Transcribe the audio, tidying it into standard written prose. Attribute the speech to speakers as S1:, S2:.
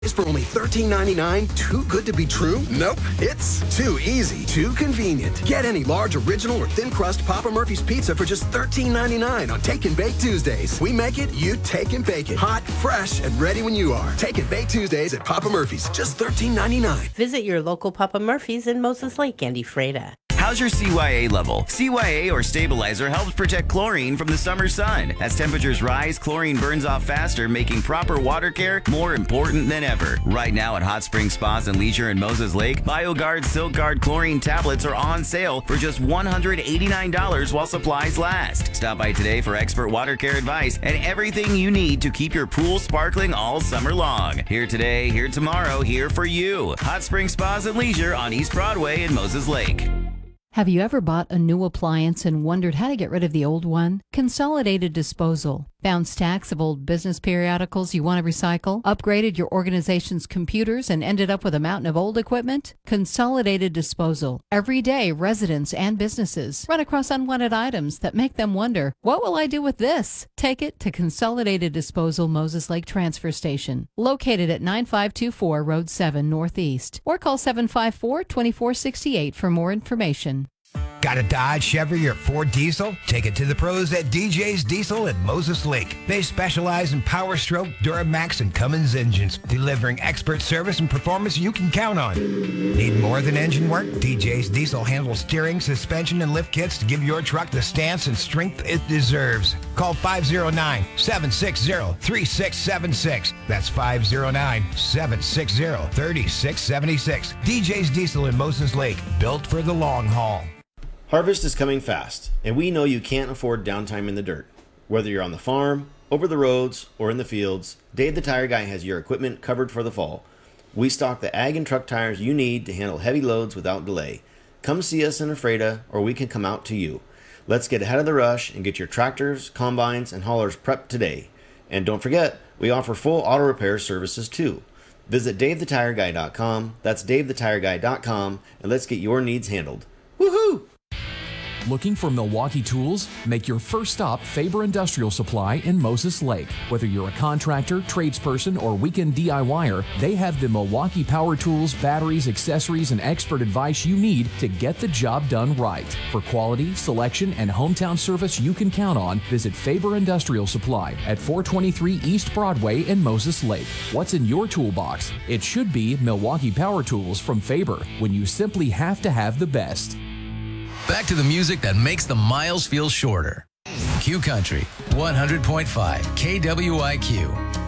S1: Is for only $13.99 too good to be true? Nope. It's too easy, too convenient. Get any large, original, or thin crust Papa Murphy's pizza for just $13.99 on Take and Bake Tuesdays. We make it, you take and bake it. Hot, fresh, and ready when you are. Take and Bake Tuesdays at Papa Murphy's, just $13.99.
S2: Visit your local Papa Murphy's in Moses Lake and Ephrata.
S3: How's your CYA level? CYA or stabilizer helps protect chlorine from the summer sun. As temperatures rise, chlorine burns off faster, making proper water care more important than ever. Right now at Hot Spring Spas and Leisure in Moses Lake, BioGuard Silk Guard chlorine tablets are on sale for just $189 while supplies last. Stop by today for expert water care advice and everything you need to keep your pool sparkling all summer long. Here today, here tomorrow, here for you. Hot Spring Spas and Leisure on East Broadway in Moses Lake.
S4: Have you ever bought a new appliance and wondered how to get rid of the old one? Consolidated Disposal. Found stacks of old business periodicals you want to recycle? Upgraded your organization's computers and ended up with a mountain of old equipment? Consolidated Disposal. Every day, residents and businesses run across unwanted items that make them wonder, what will I do with this? Take it to Consolidated Disposal Moses Lake Transfer Station, located at 9524 Road 7 Northeast, or call 754-2468 for more information.
S5: Got a Dodge, Chevy, or Ford diesel? Take it to the pros at DJ's Diesel in Moses Lake. They specialize in Power Stroke, Duramax, and Cummins engines, delivering expert service and performance you can count on. Need more than engine work? DJ's Diesel handles steering, suspension, and lift kits to give your truck the stance and strength it deserves. Call 509-760-3676. That's 509-760-3676. DJ's Diesel in Moses Lake, built for the long haul.
S6: Harvest is coming fast, and we know you can't afford downtime in the dirt. Whether you're on the farm, over the roads, or in the fields, Dave the Tire Guy has your equipment covered for the fall. We stock the ag and truck tires you need to handle heavy loads without delay. Come see us in Ephrata, or we can come out to you. Let's get ahead of the rush and get your tractors, combines, and haulers prepped today. And don't forget, we offer full auto repair services too. Visit DaveTheTireGuy.com, that's DaveTheTireGuy.com, and let's get your needs handled. Woohoo!
S7: Looking for Milwaukee tools? Make your first stop Faber Industrial Supply in Moses Lake. Whether you're a contractor, tradesperson, or weekend DIYer, they have the Milwaukee power tools, batteries, accessories, and expert advice you need to get the job done right. For quality, selection, and hometown service you can count on, visit Faber Industrial Supply at 423 East Broadway in Moses Lake. What's in your toolbox? It should be Milwaukee power tools from Faber, when you simply have to have the best.
S8: Back to the music that makes the miles feel shorter. Q Country 100.5 KWIQ.